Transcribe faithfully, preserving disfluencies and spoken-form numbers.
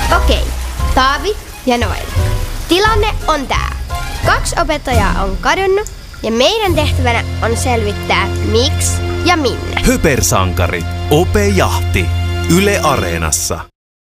Okei, Taavi ja Noel. Tilanne on tää. Kaksi opettajaa on kadonnut ja meidän tehtävänä on selvittää miksi ja minne. Höpersankari. Ope Jahti. Yle Areenassa.